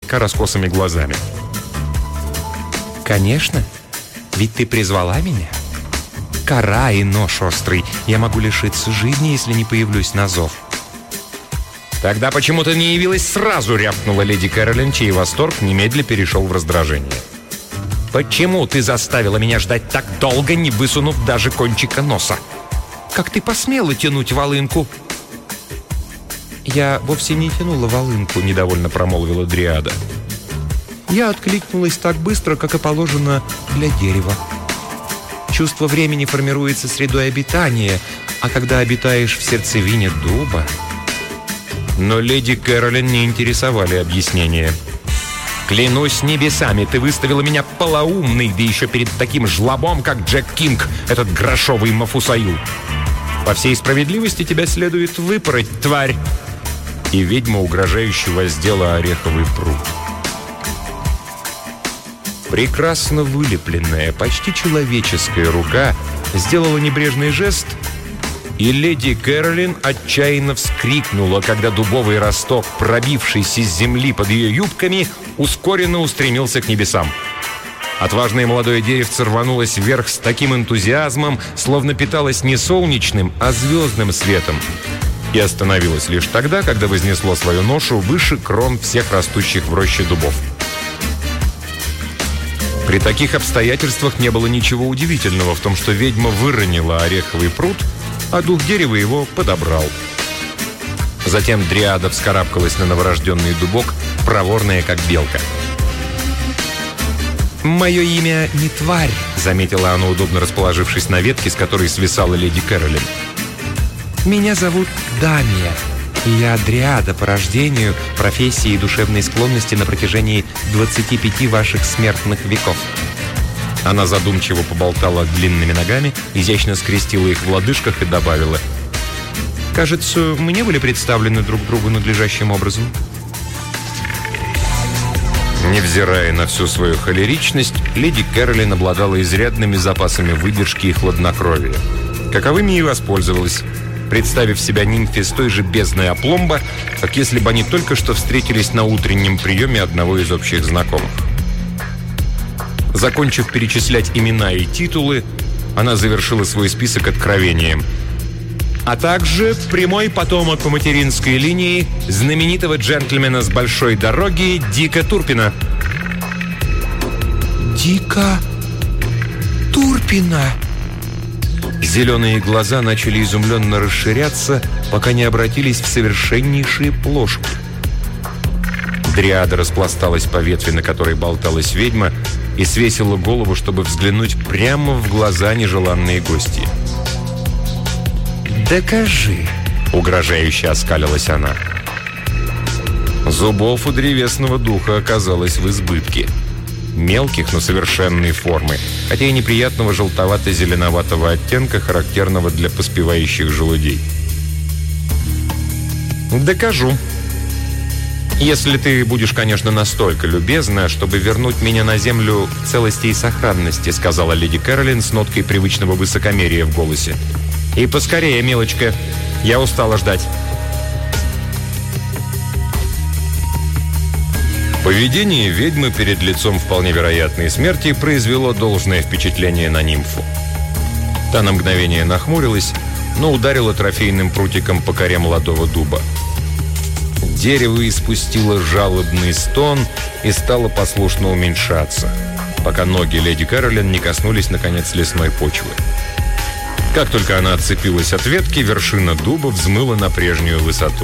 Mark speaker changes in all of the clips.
Speaker 1: слегка раскосыми глазами.
Speaker 2: «Конечно, ведь ты призвала меня. Кора и нож острый. Я могу лишиться жизни, если не появлюсь на зов».
Speaker 1: «Тогда почему ты не явилась сразу?» — рявкнула леди Кэролин, чей восторг немедля перешел в раздражение. «Почему ты заставила меня ждать так долго, не высунув даже кончика носа? Как ты посмела тянуть волынку?»
Speaker 2: «Я вовсе не тянула волынку», — недовольно промолвила Дриада. «Я откликнулась так быстро, как и положено для дерева. Чувство времени формируется средой обитания, а когда обитаешь в сердцевине дуба...»
Speaker 1: Но леди Кэролин не интересовали объяснения. «Клянусь небесами, ты выставила меня полоумной, да еще перед таким жлобом, как Джек Кинг, этот грошовый Мафусаю. По всей справедливости тебя следует выпороть, тварь!» И ведьма угрожающе воздела ореховый пруд. Прекрасно вылепленная, почти человеческая рука сделала небрежный жест, и леди Кэролин отчаянно вскрикнула, когда дубовый росток, пробившийся из земли под ее юбками, ускоренно устремился к небесам. Отважное молодое деревце рванулось вверх с таким энтузиазмом, словно питалось не солнечным, а звездным светом, и остановилось лишь тогда, когда вознесло свою ношу выше крон всех растущих в роще дубов. При таких обстоятельствах не было ничего удивительного в том, что ведьма выронила ореховый пруд, а дух дерева его подобрал. Затем Дриада вскарабкалась на новорожденный дубок, проворная, как белка.
Speaker 2: «Мое имя не тварь», — заметила она, удобно расположившись на ветке, с которой свисала леди Кэролин. «Меня зовут Дамия. Я Дриада по рождению, профессии и душевной склонности на протяжении 25 ваших смертных веков».
Speaker 1: Она задумчиво поболтала длинными ногами, изящно скрестила их в лодыжках и добавила:
Speaker 2: «Кажется, мы не были представлены друг другу надлежащим образом».
Speaker 1: Невзирая на всю свою холеричность, леди Кэролин обладала изрядными запасами выдержки и хладнокровия. Каковыми и воспользовалась, представив себя нимфе с той же бездной опломба, как если бы они только что встретились на утреннем приеме одного из общих знакомых. Закончив перечислять имена и титулы, она завершила свой список откровением: «А также прямой потомок по материнской линии знаменитого джентльмена с большой дороги Дика Турпина».
Speaker 2: «Дика Турпина?»
Speaker 1: Зеленые глаза начали изумленно расширяться, пока не обратились в совершеннейшие плошки. Дриада распласталась по ветви, на которой болталась ведьма, и свесила голову, чтобы взглянуть прямо в глаза нежеланной гости.
Speaker 2: «Докажи»,
Speaker 1: — угрожающе оскалилась она. Зубов у древесного духа оказалось в избытке. Мелких, но совершенной формы, хотя и неприятного желтовато-зеленоватого оттенка, характерного для поспевающих желудей. «Докажу. Если ты будешь, конечно, настолько любезна, чтобы вернуть меня на землю в целости и сохранности», сказала леди Кэролин с ноткой привычного высокомерия в голосе. «И поскорее, милочка. Я устала ждать». Поведение ведьмы перед лицом вполне вероятной смерти произвело должное впечатление на нимфу. Та на мгновение нахмурилась, но ударила трофейным прутиком по коре молодого дуба. Дерево испустило жалобный стон и стало послушно уменьшаться, пока ноги леди Кэролин не коснулись, наконец, лесной почвы. Как только она отцепилась от ветки, вершина дуба взмыла на прежнюю высоту.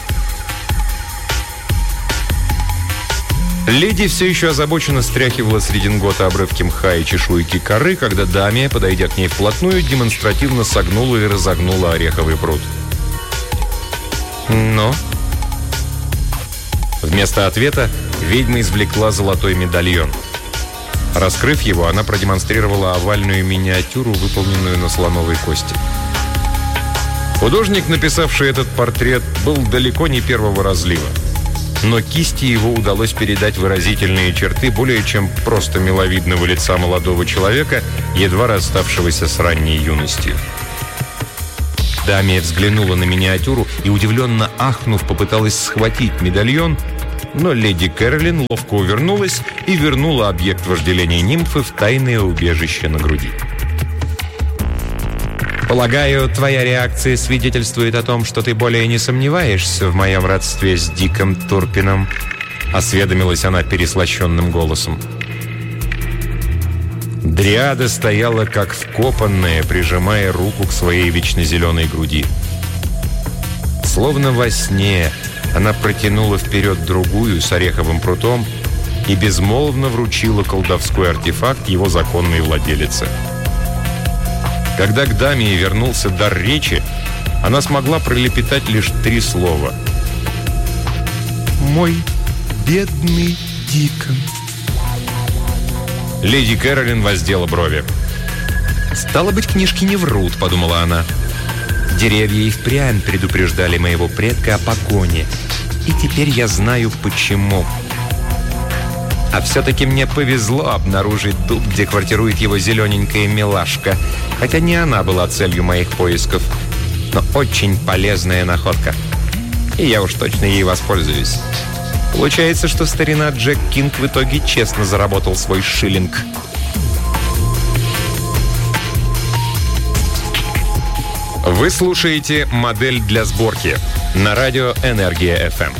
Speaker 1: Леди все еще озабоченно стряхивала с редингота обрывки мха и чешуйки коры, когда Дамия, подойдя к ней вплотную, демонстративно согнула и разогнула ореховый пруд. «Но?» Вместо ответа ведьма извлекла золотой медальон. Раскрыв его, она продемонстрировала овальную миниатюру, выполненную на слоновой кости. Художник, написавший этот портрет, был далеко не первого разлива, но кисти его удалось передать выразительные черты более чем просто миловидного лица молодого человека, едва расставшегося с ранней юностью. Дамия взглянула на миниатюру и, удивленно ахнув, попыталась схватить медальон, Но леди Кэролин ловко увернулась и вернула объект вожделения нимфы в тайное убежище на груди. «Полагаю, твоя реакция свидетельствует о том, что ты более не сомневаешься в моем родстве с Диком Турпином», — осведомилась она переслащенным голосом. Дриада стояла как вкопанная, прижимая руку к своей вечно зеленой груди. Словно во сне она протянула вперед другую с ореховым прутом и безмолвно вручила колдовской артефакт его законной владелице. Когда к даме вернулся дар речи, она смогла пролепетать лишь 3 слова.
Speaker 2: «Мой бедный Дикон».
Speaker 1: Леди Кэролин воздела брови.
Speaker 2: «Стало быть, книжки не врут», — подумала она. «Деревья и впрямь предупреждали моего предка о погоне. И теперь я знаю, почему. А все-таки мне повезло обнаружить дуб, где квартирует его зелененькая милашка. Хотя не она была целью моих поисков. Но очень полезная находка. И я уж точно ей воспользуюсь. Получается, что старина Джек Кинг в итоге честно заработал свой шиллинг».
Speaker 1: Вы слушаете «Модель для сборки» на радио «Энергия FM».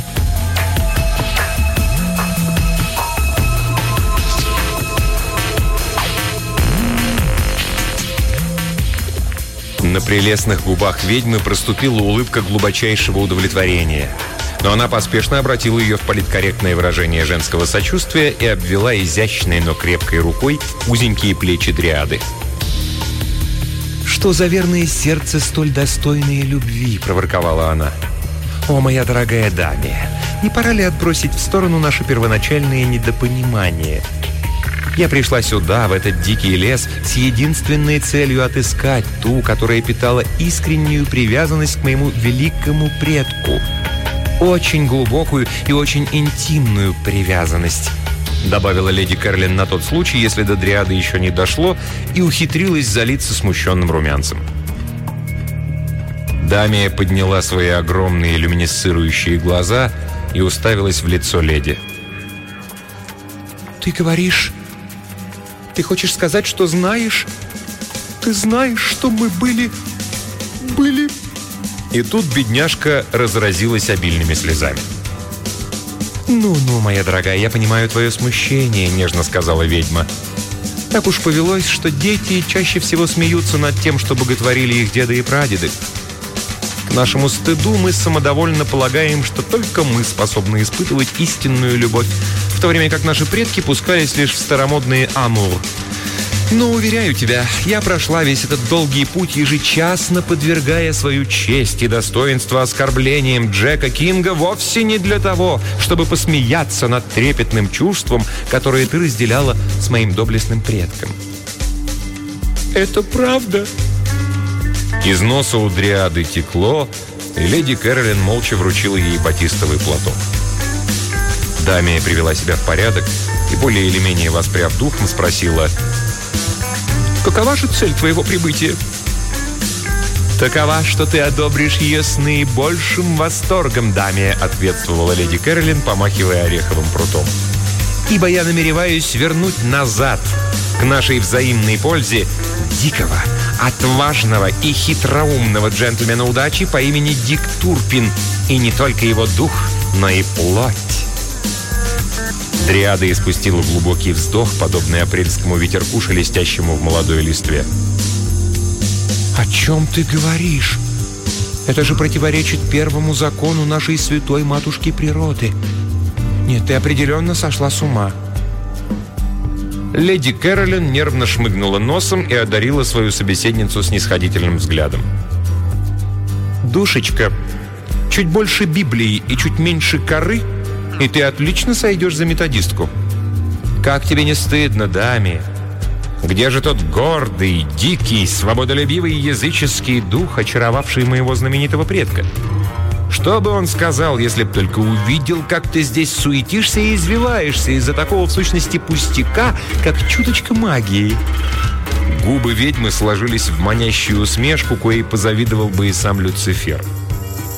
Speaker 1: На прелестных губах ведьмы проступила улыбка глубочайшего удовлетворения. Но она поспешно обратила ее в политкорректное выражение женского сочувствия и обвела изящной, но крепкой рукой узенькие плечи дриады.
Speaker 2: «Что за верное сердце, столь достойное любви?» — проворковала она. «О, моя дорогая Дамия, не пора ли отбросить в сторону наше первоначальное недопонимание? Я пришла сюда, в этот дикий лес, с единственной целью отыскать ту, которая питала искреннюю привязанность к моему великому предку. Очень глубокую и очень интимную привязанность», добавила леди Кэролин на тот случай, если до дриады еще не дошло, и ухитрилась залиться смущенным румянцем. Дамия подняла свои огромные люминесцирующие глаза и уставилась в лицо леди. «Ты говоришь... Ты хочешь сказать, что знаешь? Ты знаешь, что мы были...
Speaker 1: И тут бедняжка разразилась обильными слезами.
Speaker 2: «Ну-ну, моя дорогая, я понимаю твое смущение», — нежно сказала ведьма. «Так уж повелось, что дети чаще всего смеются над тем, что боготворили их деды и прадеды. К нашему стыду мы самодовольно полагаем, что только мы способны испытывать истинную любовь, в то время как наши предки пускались лишь в старомодные амур. Но, уверяю тебя, я прошла весь этот долгий путь, ежечасно подвергая свою честь и достоинство оскорблениям Джека Кинга вовсе не для того, чтобы посмеяться над трепетным чувством, которое ты разделяла с моим доблестным предком». «Это правда?»
Speaker 1: Из носа у дриады текло, и леди Кэролин молча вручила ей батистовый платок. Дамия привела себя в порядок и, более или менее воспряв духом, спросила:
Speaker 2: «Какова же цель твоего прибытия?» «Такова, что ты одобришь ее с наибольшим восторгом, Дамия», ответствовала леди Кэролин, помахивая ореховым прутом. «Ибо я намереваюсь вернуть назад, к нашей взаимной пользе, дикого, отважного и хитроумного джентльмена удачи по имени Дик Турпин, и не только его дух, но и плоть». Дриада испустила глубокий вздох, подобный апрельскому ветерку, шелестящему в молодой листве.
Speaker 3: «О чем ты говоришь? Это же противоречит первому закону нашей святой матушки природы. Нет, ты определенно сошла с ума».
Speaker 1: Леди Кэролин нервно шмыгнула носом и одарила свою собеседницу снисходительным взглядом.
Speaker 2: «Душечка, чуть больше Библии и чуть меньше коры, и ты отлично сойдешь за методистку. Как тебе не стыдно, Дамия? Где же тот гордый, дикий, свободолюбивый языческий дух, очаровавший моего знаменитого предка? Что бы он сказал, если б только увидел, как ты здесь суетишься и извиваешься из-за такого, в сущности, пустяка, как чуточка магии?»
Speaker 1: Губы ведьмы сложились в манящую усмешку, коей позавидовал бы и сам Люцифер.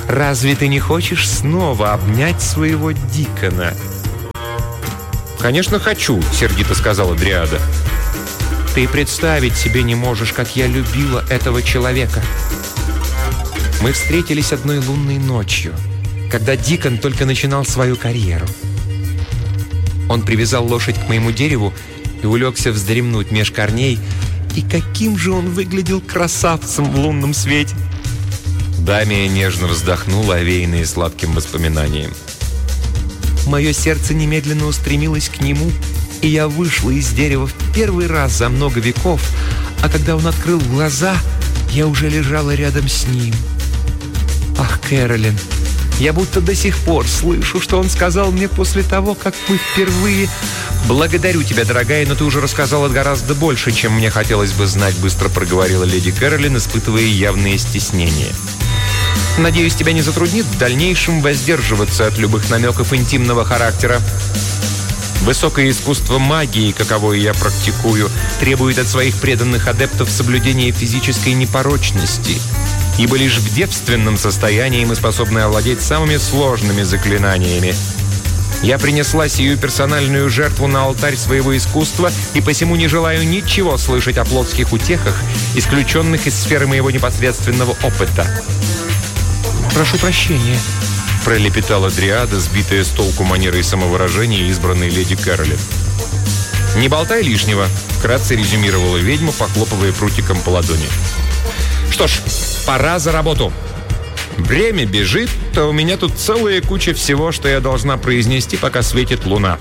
Speaker 2: разве ты не хочешь снова обнять своего Дикона?»
Speaker 1: «Конечно, хочу», — сердито сказала Дриада.
Speaker 2: «Ты представить себе не можешь, как я любила этого человека. Мы встретились одной лунной ночью, когда Дикон только начинал свою карьеру. Он привязал лошадь к моему дереву и улегся вздремнуть меж корней. И каким же он выглядел красавцем в лунном свете!»
Speaker 1: Дамия нежно вздохнула, овеянная сладким воспоминанием.
Speaker 2: Мое сердце немедленно устремилось к нему, и я вышла из дерева в первый раз за много веков, а когда он открыл глаза, я уже лежала рядом с ним. Ах, Кэролин, я будто до сих пор слышу, что он сказал мне после того, как мы впервые...
Speaker 1: «Благодарю тебя, дорогая, но ты уже рассказала гораздо больше, чем мне хотелось бы знать», быстро проговорила леди Кэролин, испытывая явные стеснения. «Надеюсь, тебя не затруднит в дальнейшем воздерживаться от любых намеков интимного характера. Высокое искусство магии, каковое я практикую, требует от своих преданных адептов соблюдения физической непорочности, ибо лишь в девственном состоянии мы способны овладеть самыми сложными заклинаниями. Я принесла сию персональную жертву на алтарь своего искусства и посему не желаю ничего слышать о плотских утехах, исключенных из сферы моего непосредственного опыта».
Speaker 2: «Прошу прощения»,
Speaker 1: — пролепетала Дриада, сбитая с толку манерой самовыражения избранной леди Кэролин. «Не болтай лишнего», — вкратце резюмировала ведьма, похлопывая прутиком по ладони. «Что ж, пора за работу. Время бежит, а у меня тут целая куча всего, что я должна произнести, пока светит луна».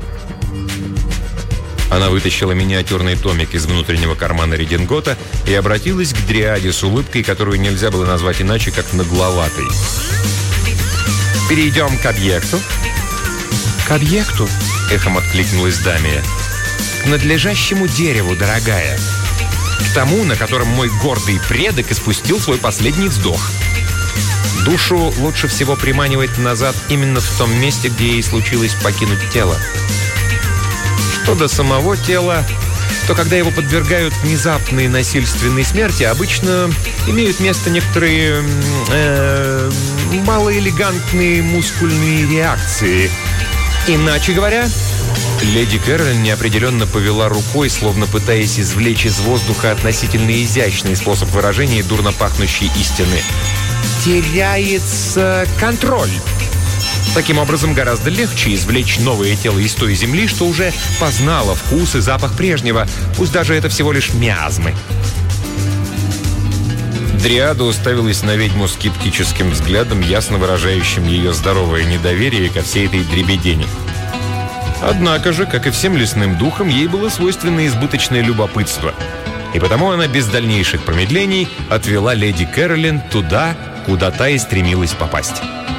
Speaker 1: Она вытащила миниатюрный томик из внутреннего кармана редингота и обратилась к Дриаде с улыбкой, которую нельзя было назвать иначе, как нагловатой. «Перейдем к объекту».
Speaker 2: «К объекту?»
Speaker 1: — эхом откликнулась Дамия.
Speaker 2: «К надлежащему дереву, дорогая.
Speaker 1: К тому, на котором мой гордый предок испустил свой последний вздох. Душу лучше всего приманивать назад именно в том месте, где ей случилось покинуть тело. Что до самого тела, то когда его подвергают внезапной насильственной смерти, обычно имеют место некоторые малоэлегантные мускульные реакции. Иначе говоря...» Леди Кэролин неопределенно повела рукой, словно пытаясь извлечь из воздуха относительно изящный способ выражения дурно пахнущей истины. «Теряется контроль. Таким образом, гораздо легче извлечь новое тело из той земли, что уже познало вкус и запах прежнего, пусть даже это всего лишь миазмы». Дриада уставилась на ведьму скептическим взглядом, ясно выражающим ее здоровое недоверие ко всей этой дребедени. Однако же, как и всем лесным духам, ей было свойственно избыточное любопытство. И потому она без дальнейших промедлений отвела леди Кэролин туда, куда та и стремилась попасть.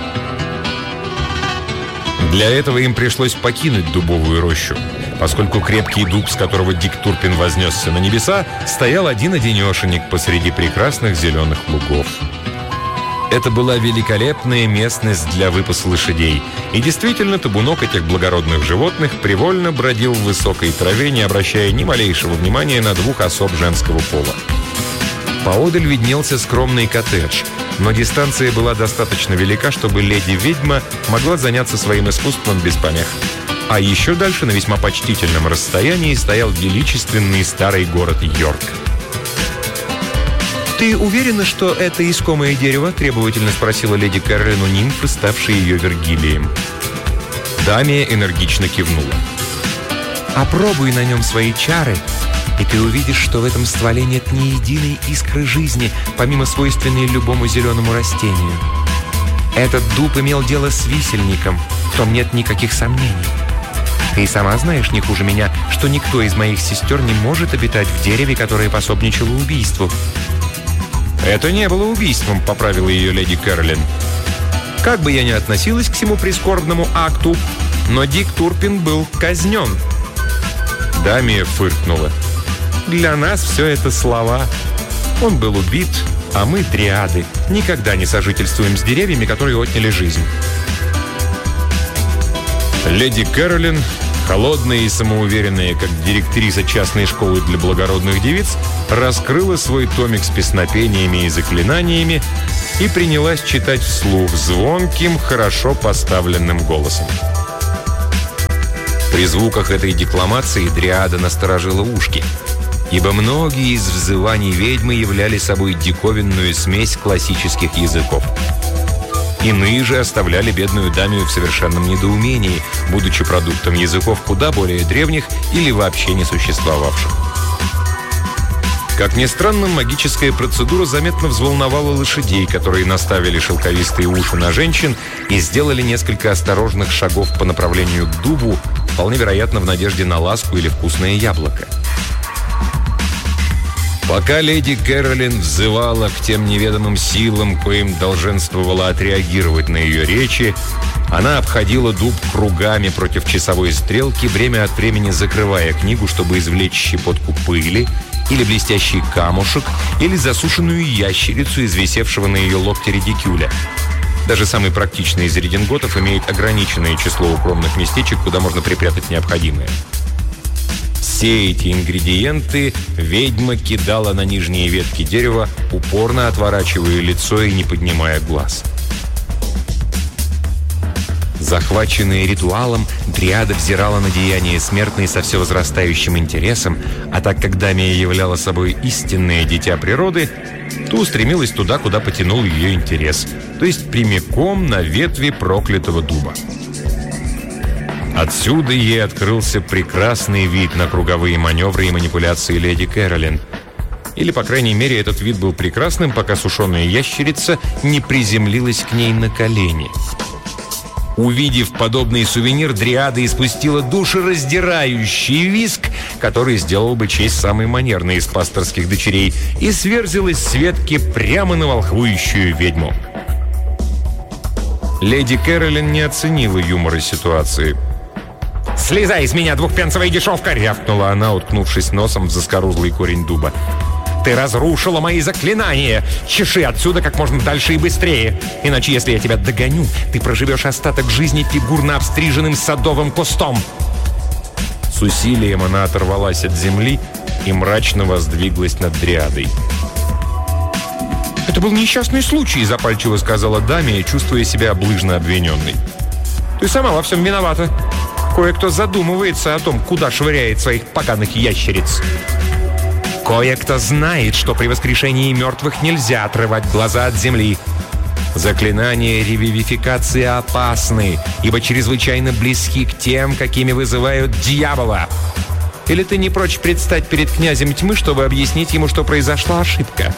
Speaker 1: Для этого им пришлось покинуть дубовую рощу, поскольку крепкий дуб, с которого Дик Турпин вознесся на небеса, стоял один-одинешенек посреди прекрасных зеленых лугов. Это была великолепная местность для выпаса лошадей, и действительно табунок этих благородных животных привольно бродил в высокой траве, не обращая ни малейшего внимания на двух особ женского пола. Поодаль виднелся скромный коттедж, но дистанция была достаточно велика, чтобы леди-ведьма могла заняться своим искусством без помех. А еще дальше, на весьма почтительном расстоянии, стоял величественный старый город Йорк.
Speaker 2: «Ты уверена, что это искомое дерево?» — требовательно спросила леди Кэролин у нимфы, ставшей ее Вергилием.
Speaker 1: Дамия энергично кивнула.
Speaker 2: «Опробуй на нем свои чары, и ты увидишь, что в этом стволе нет ни единой искры жизни, помимо свойственной любому зеленому растению. Этот дуб имел дело с висельником, в том нет никаких сомнений. Ты сама знаешь не хуже меня, что никто из моих сестер не может обитать в дереве, которое пособничало убийству».
Speaker 1: «Это не было убийством», — поправила ее леди Кэролин. «Как бы я ни относилась к всему прискорбному акту, но Дик Турпин был казнен». Дамия фыркнула. «Для нас все это слова. Он был убит, а мы, дриады, никогда не сожительствуем с деревьями, которые отняли жизнь». Леди Кэролин Холодная и самоуверенная, как директриса частной школы для благородных девиц, раскрыла свой томик с песнопениями и заклинаниями и принялась читать вслух звонким, хорошо поставленным голосом. При звуках этой декламации дриада насторожила ушки, ибо многие из взываний ведьмы являли собой диковинную смесь классических языков. Иные же оставляли бедную дамию в совершенном недоумении, будучи продуктом языков куда более древних или вообще не существовавших. Как ни странно, магическая процедура заметно взволновала лошадей, которые наставили шелковистые уши на женщин и сделали несколько осторожных шагов по направлению к дубу, вполне вероятно, в надежде на ласку или вкусное яблоко. Пока леди Кэролин взывала к тем неведомым силам, коим долженствовала отреагировать на ее речи, она обходила дуб кругами против часовой стрелки, время от времени закрывая книгу, чтобы извлечь щепотку пыли, или блестящий камушек, или засушенную ящерицу из висевшего на ее локте редикюля. Даже самый практичный из рединготов имеет ограниченное число укромных местечек, куда можно припрятать необходимое. Все эти ингредиенты ведьма кидала на нижние ветки дерева, упорно отворачивая лицо и не поднимая глаз. Захваченная ритуалом, дриада взирала на деяния смертные со все возрастающим интересом, а так как Дамия являла собой истинное дитя природы, то устремилась туда, куда потянул ее интерес, то есть прямиком на ветви проклятого дуба. Отсюда ей открылся прекрасный вид на круговые маневры и манипуляции леди Кэролин. Или, по крайней мере, этот вид был прекрасным, пока сушеная ящерица не приземлилась к ней на колени. Увидев подобный сувенир, дриада испустила душераздирающий визг, который сделал бы честь самой манерной из пасторских дочерей, и сверзилась с ветки прямо на волхвующую ведьму. Леди Кэролин не оценила юмора ситуации. «Слезай из меня, двухпенсовая дешевка!» — рявкнула она, уткнувшись носом в заскорузлый корень дуба. «Ты разрушила мои заклинания! Чеши отсюда как можно дальше и быстрее! Иначе, если я тебя догоню, ты проживешь остаток жизни фигурно обстриженным садовым кустом!» С усилием она оторвалась от земли и мрачно воздвиглась над дриадой. «Это был несчастный случай», — запальчиво сказала Дамия, чувствуя себя облыжно обвиненной. «Ты сама во всем виновата. Кое-кто задумывается о том, куда швыряет своих поганых ящериц. Кое-кто знает, что при воскрешении мертвых нельзя отрывать глаза от земли. Заклинания ревивификации опасны, ибо чрезвычайно близки к тем, какими вызывают дьявола. Или ты не прочь предстать перед князем тьмы, чтобы объяснить ему, что произошла ошибка?»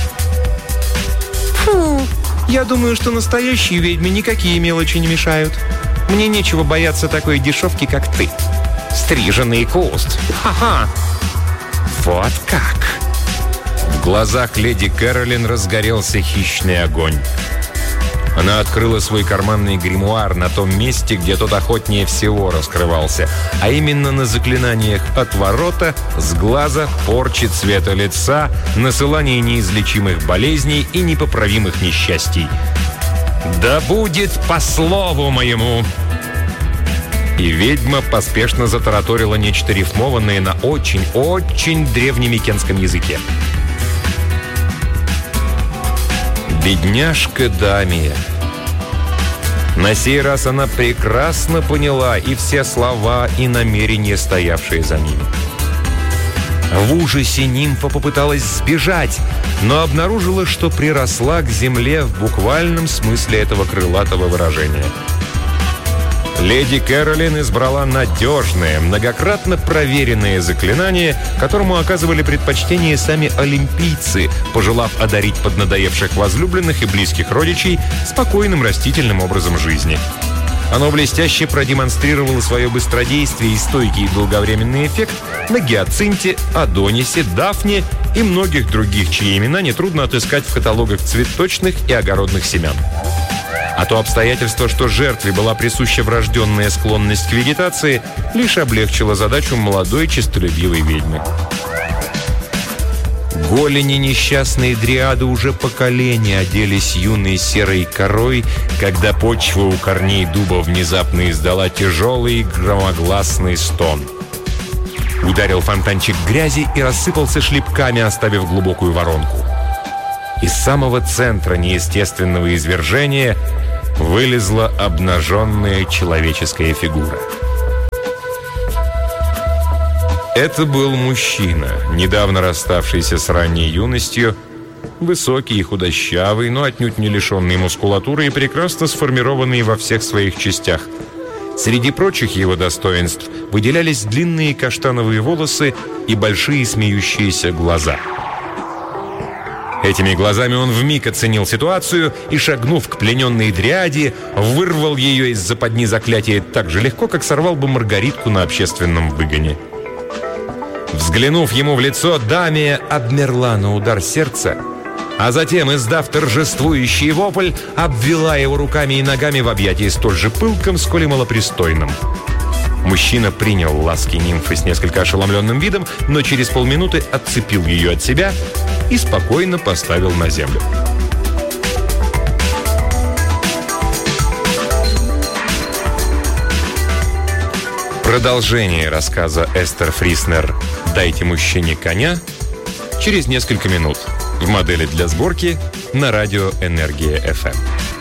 Speaker 1: «Фу, я думаю, что настоящие ведьме никакие мелочи не мешают. Мне нечего бояться такой дешевки, как ты. Стриженный куст. Ха-ха!» «Вот как!» В глазах леди Кэролин разгорелся хищный огонь. Она открыла свой карманный гримуар на том месте, где тот охотнее всего раскрывался, а именно на заклинаниях отворота, сглаза, порчи цвета лица, насылания неизлечимых болезней и непоправимых несчастий. «Да будет по слову моему!» И ведьма поспешно затараторила нечто рифмованное на очень-очень древнемикенском языке. Бедняжка Дамия. На сей раз она прекрасно поняла и все слова, и намерения, стоявшие за ними. В ужасе нимфа попыталась сбежать, но обнаружила, что приросла к земле в буквальном смысле этого крылатого выражения. Леди Кэролин избрала надежное, многократно проверенное заклинание, которому оказывали предпочтение сами олимпийцы, пожелав одарить поднадоевших возлюбленных и близких родичей спокойным растительным образом жизни. Оно блестяще продемонстрировало свое быстродействие и стойкий долговременный эффект на Гиацинте, Адонисе, Дафне и многих других, чьи имена нетрудно отыскать в каталогах цветочных и огородных семян. А то обстоятельство, что жертве была присуща врожденная склонность к вегетации, лишь облегчило задачу молодой честолюбивой ведьмы. Голени несчастной дриады уже поколения оделись юной серой корой, когда почва у корней дуба внезапно издала тяжелый громогласный стон. Ударил фонтанчик грязи и рассыпался шлепками, оставив глубокую воронку. Из самого центра неестественного извержения вылезла обнаженная человеческая фигура. Это был мужчина, недавно расставшийся с ранней юностью, высокий и худощавый, но отнюдь не лишенный мускулатуры и прекрасно сформированный во всех своих частях. Среди прочих его достоинств выделялись длинные каштановые волосы и большие смеющиеся глаза. Этими глазами он вмиг оценил ситуацию и, шагнув к плененной дриаде, вырвал ее из западни заклятия так же легко, как сорвал бы маргаритку на общественном выгоне. Взглянув ему в лицо, Дамия обмерла на удар сердца, а затем, издав торжествующий вопль, обвела его руками и ногами в объятии столь же пылком, сколь и малопристойным. Мужчина принял ласки нимфы с несколько ошеломленным видом, но через полминуты отцепил ее от себя и спокойно поставил на землю. Продолжение рассказа Эстер Фриснер «Дайте мужчине коня» через несколько минут в модели для сборки на радио «Энергия FM».